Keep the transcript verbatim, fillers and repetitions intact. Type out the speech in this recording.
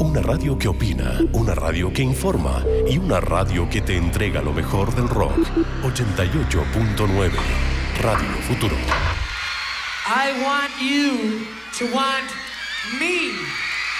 Una radio que opina, una radio que informa y una radio que te entrega lo mejor del rock. ochenta y ocho punto nueve Radio Futuro. I want you to want me.